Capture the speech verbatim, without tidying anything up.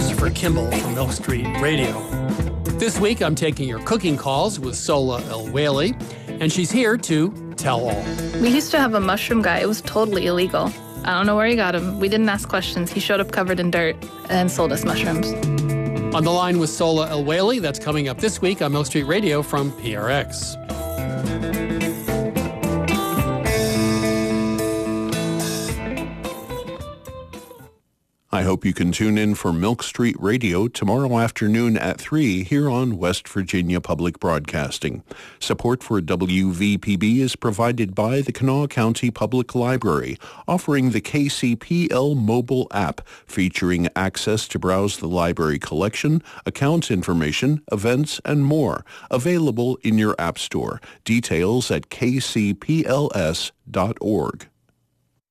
Christopher Kimball from Milk Street Radio. This week, I'm taking your cooking calls with Sola El-Wally, and she's here to tell all. We used to have a mushroom guy. It was totally illegal. I don't know where he got him. We didn't ask questions. He showed up covered in dirt and sold us mushrooms. On the line with Sola El-Wally, that's coming up this week on Milk Street Radio from P R X. I hope you can tune in for Milk Street Radio tomorrow afternoon at three here on West Virginia Public Broadcasting. Support for W V P B is provided by the Kanawha County Public Library, offering the K C P L mobile app featuring access to browse the library collection, account information, events, and more. Available in your app store. Details at k c p l s dot org.